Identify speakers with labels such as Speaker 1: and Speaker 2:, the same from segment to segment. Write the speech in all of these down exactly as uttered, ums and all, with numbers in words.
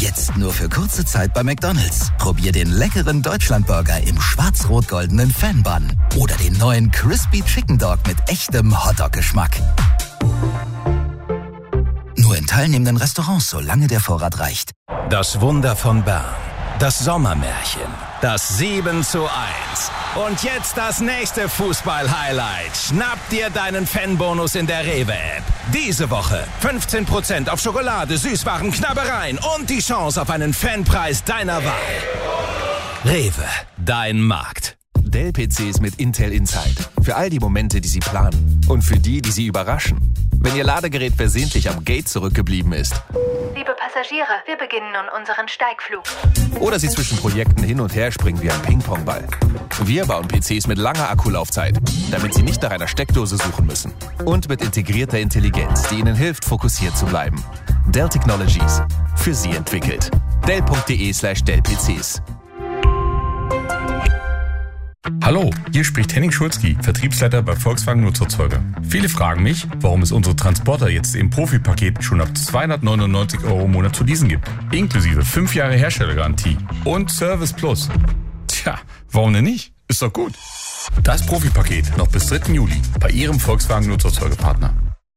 Speaker 1: Jetzt nur für kurze Zeit bei McDonald's. Probier den leckeren Deutschlandburger im schwarz-rot-goldenen Fan-Bun. Oder den neuen Crispy Chicken Dog mit echtem Hotdog-Geschmack. Nur in teilnehmenden Restaurants, solange der Vorrat reicht.
Speaker 2: Das Wunder von Bern. Das Sommermärchen. Das sieben zu eins. Und jetzt das nächste Fußball-Highlight. Schnapp dir deinen Fanbonus in der Rewe-App. Diese Woche fünfzehn Prozent auf Schokolade, Süßwaren, Knabbereien und die Chance auf einen Fanpreis deiner Wahl. Rewe, dein Markt.
Speaker 3: Dell-P Cs mit Intel Inside. Für all die Momente, die Sie planen. Und für die, die Sie überraschen. Wenn Ihr Ladegerät versehentlich am Gate zurückgeblieben ist.
Speaker 4: Liebe Passagiere, wir beginnen nun unseren Steigflug.
Speaker 3: Oder Sie zwischen Projekten hin und her springen wie ein Ping-Pong-Ball. Wir bauen P Cs mit langer Akkulaufzeit, damit Sie nicht nach einer Steckdose suchen müssen. Und mit integrierter Intelligenz, die Ihnen hilft, fokussiert zu bleiben. Dell Technologies. Für Sie entwickelt. Dell.de slash Dell-PCs.
Speaker 5: Hallo, hier spricht Henning Schulzki, Vertriebsleiter bei Volkswagen Nutzerzeuger. Viele fragen mich, warum es unsere Transporter jetzt im Profi-Paket schon ab zweihundertneunundneunzig Euro im Monat zu leasen gibt. Inklusive fünf Jahre Herstellergarantie und Service Plus. Tja, warum denn nicht? Ist doch gut. Das Profi-Paket noch bis dritten Juli bei Ihrem Volkswagen Nutzerzeugerpartner.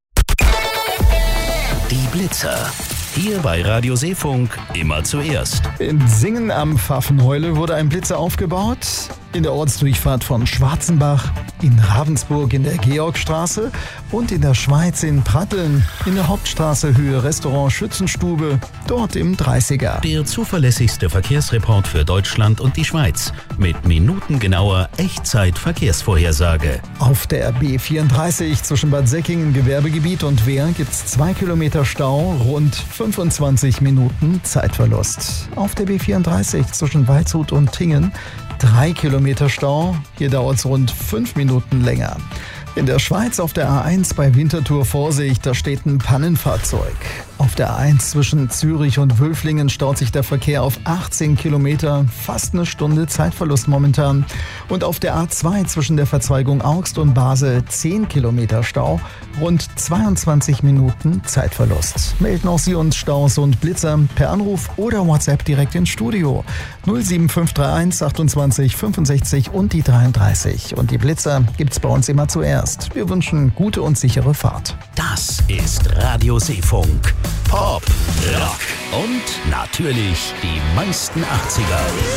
Speaker 6: Die Blitzer. Hier bei Radio Seefunk immer zuerst.
Speaker 7: In Singen am Pfaffenheule wurde ein Blitzer aufgebaut. In der Ortsdurchfahrt von Schwarzenbach, in Ravensburg in der Georgstraße und in der Schweiz in Pratteln, in der Hauptstraße Höhe Restaurant Schützenstube, dort im dreißiger.
Speaker 6: Der zuverlässigste Verkehrsreport für Deutschland und die Schweiz mit minutengenauer Echtzeit-Verkehrsvorhersage.
Speaker 7: Auf der B vierunddreißig zwischen Bad Säckingen Gewerbegebiet und Wehr gibt's zwei Kilometer Stau, rund fünfundzwanzig Minuten Zeitverlust. Auf der B vierunddreißig zwischen Waldshut und Tingen drei Kilometer Stau, hier dauert es rund fünf Minuten länger. In der Schweiz auf der A eins bei Winterthur Vorsicht, da steht ein Pannenfahrzeug. Auf der A eins zwischen Zürich und Wülflingen staut sich der Verkehr auf achtzehn Kilometer, fast eine Stunde Zeitverlust momentan. Und auf der A zwei zwischen der Verzweigung Augst und Basel zehn Kilometer Stau, rund zweiundzwanzig Minuten Zeitverlust. Melden auch Sie uns Staus und Blitzer per Anruf oder WhatsApp direkt ins Studio. null sieben fünf drei eins achtundzwanzig fünfundsechzig und die dreiunddreißig. Und die Blitzer gibt's bei uns immer zuerst. Wir wünschen gute und sichere Fahrt.
Speaker 6: Das ist Radio Seefunk. Pop, Rock und natürlich die meisten achtziger.